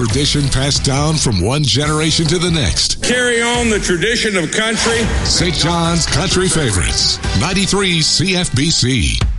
tradition passed down from one generation to the next. Carry on the tradition of country. St. John's Country Favorites, 93 CFBC.